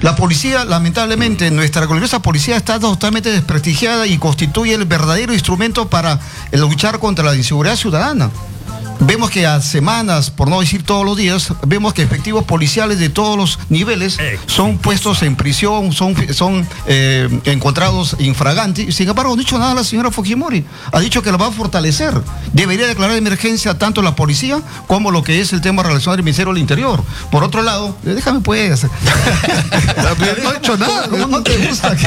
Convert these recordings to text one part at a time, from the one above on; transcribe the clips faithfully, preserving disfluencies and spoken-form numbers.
La policía, lamentablemente, nuestra gloriosa policía está totalmente desprestigiada y constituye el verdadero instrumento para luchar contra la inseguridad ciudadana. Vemos que a semanas, por no decir todos los días, vemos que efectivos policiales de todos los niveles son puestos en prisión, son, son eh, encontrados infraganti. Sin embargo, no ha dicho nada la señora Fujimori. Ha dicho que la va a fortalecer. Debería declarar emergencia tanto la policía como lo que es el tema relacionado al Ministerio del Interior. Por otro lado, déjame pues. No ha hecho nada. ¿Cómo no te gusta?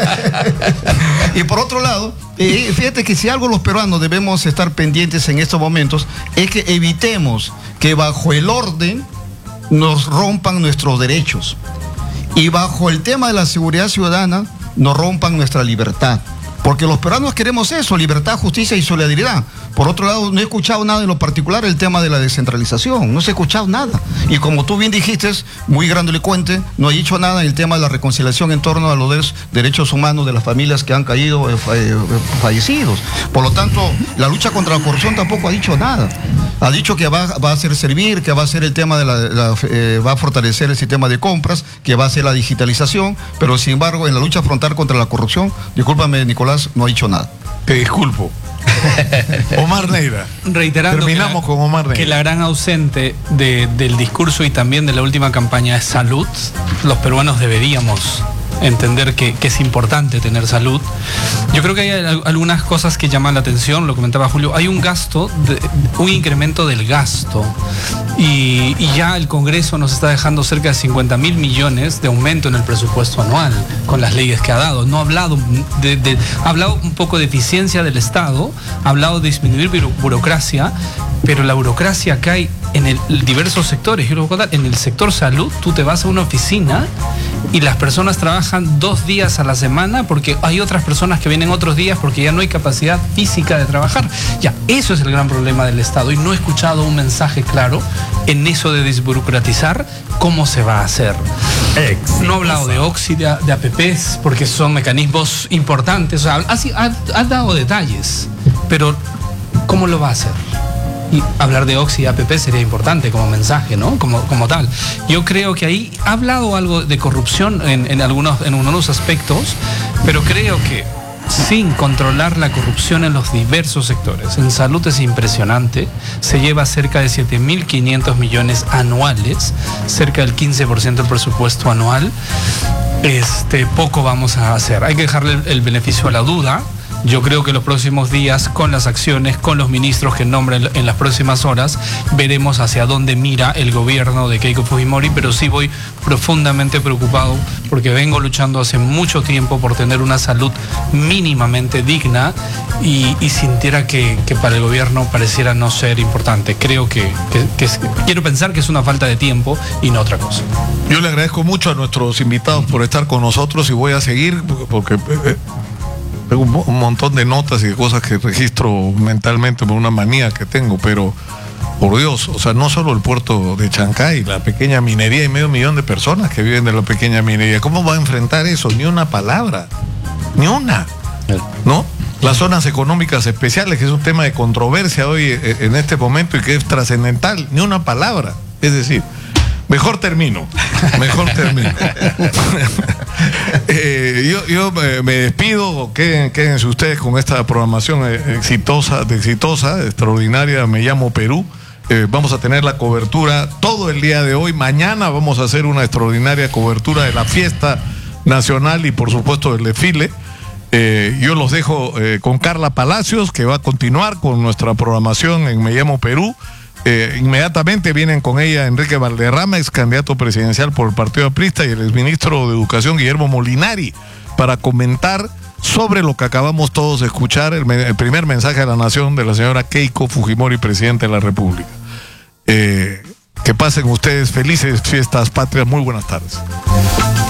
Y por otro lado, eh, fíjate que si algo los peruanos debemos estar pendientes en estos momentos es que evitemos que bajo el orden nos rompan nuestros derechos y bajo el tema de la seguridad ciudadana nos rompan nuestra libertad. Porque los peruanos queremos eso, libertad, justicia y solidaridad. Por otro lado, no he escuchado nada en lo particular el tema de la descentralización, no se ha escuchado nada. Y como tú bien dijiste, muy grandilocuente, no ha dicho nada en el tema de la reconciliación en torno a los derechos humanos de las familias que han caído eh, eh, fallecidos. Por lo tanto, la lucha contra la corrupción tampoco ha dicho nada. Ha dicho que va, va a hacer servir, que va a hacer el tema de la, la eh, va a fortalecer el sistema de compras, que va a hacer la digitalización, pero sin embargo, en la lucha frontal contra la corrupción, discúlpame, Nicolás, no ha dicho nada. Te disculpo. Omar Neira. Reiterando Terminamos que la, con Omar Neira. que la gran ausente de, del discurso y también de la última campaña es salud. Los peruanos deberíamos entender que, que es importante tener salud. Yo creo que hay algunas cosas que llaman la atención, lo comentaba Julio. Hay un gasto, de, un incremento del gasto y, y ya el Congreso nos está dejando cerca de cincuenta mil millones de aumento en el presupuesto anual con las leyes que ha dado. No ha hablado de, de, ha hablado un poco de eficiencia del Estado, ha hablado de disminuir burocracia, pero la burocracia que hay en el, diversos sectores. Yo lo voy a contar, en el sector salud, tú te vas a una oficina y las personas trabajan dos días a la semana porque hay otras personas que vienen otros días porque ya no hay capacidad física de trabajar. Ya, eso es el gran problema del Estado y no he escuchado un mensaje claro en eso de desburocratizar cómo se va a hacer. No he hablado de Oxy, de, de A P Ps, porque son mecanismos importantes. O sea, ha, ha, ha dado detalles, pero ¿cómo lo va a hacer? Y hablar de Oxy y A P P sería importante como mensaje, ¿no? Como, como tal. Yo creo que ahí ha hablado algo de corrupción en, en, algunos, en unos aspectos, pero creo que sin controlar la corrupción en los diversos sectores, en salud es impresionante, se lleva cerca de siete mil quinientos millones anuales, cerca del quince por ciento del presupuesto anual. Este, poco vamos a hacer. Hay que dejarle el, el beneficio a la duda. Yo creo que los próximos días, con las acciones, con los ministros que nombren en las próximas horas, veremos hacia dónde mira el gobierno de Keiko Fujimori, pero sí voy profundamente preocupado porque vengo luchando hace mucho tiempo por tener una salud mínimamente digna y, y sintiera que, que para el gobierno pareciera no ser importante. Creo que, que, que es, quiero pensar que es una falta de tiempo y no otra cosa. Yo le agradezco mucho a nuestros invitados por estar con nosotros y voy a seguir porque... Eh, Tengo un montón de notas y de cosas que registro mentalmente por una manía que tengo, pero por Dios, o sea, no solo el puerto de Chancay, la pequeña minería y medio millón de personas que viven de la pequeña minería, ¿cómo va a enfrentar eso? Ni una palabra, ni una, ¿no? Las zonas económicas especiales, que es un tema de controversia hoy en este momento y que es trascendental, ni una palabra, es decir, mejor termino, mejor termino. eh, yo yo me, me despido, queden, quédense ustedes con esta programación exitosa, de exitosa, extraordinaria, Me Llamo Perú. Eh, vamos a tener la cobertura todo el día de hoy. Mañana vamos a hacer una extraordinaria cobertura de la fiesta nacional y por supuesto del desfile. Eh, yo los dejo eh, con Carla Palacios, que va a continuar con nuestra programación en Me Llamo Perú. Eh, inmediatamente vienen con ella Enrique Valderrama, ex candidato presidencial por el Partido Aprista, y el exministro de Educación Guillermo Molinari, para comentar sobre lo que acabamos todos de escuchar, el, el primer mensaje a la nación de la señora Keiko Fujimori, presidenta de la República. Eh, que pasen ustedes felices fiestas patrias, muy buenas tardes.